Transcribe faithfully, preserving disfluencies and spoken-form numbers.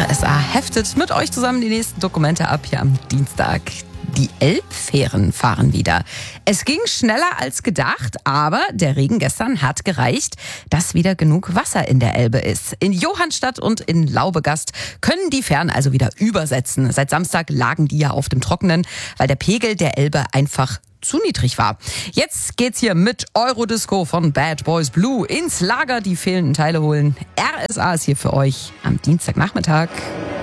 R S A heftet mit euch zusammen die nächsten Dokumente ab hier am Dienstag. Die Elbfähren fahren wieder. Es ging schneller als gedacht, aber der Regen gestern hat gereicht, dass wieder genug Wasser in der Elbe ist. In Johannstadt und in Laubegast können die Fähren also wieder übersetzen. Seit Samstag lagen die ja auf dem Trockenen, weil der Pegel der Elbe einfach zu niedrig war. Jetzt geht's hier mit Eurodisco von Bad Boys Blue ins Lager, die fehlenden Teile holen. R S A ist hier für euch am Dienstagnachmittag.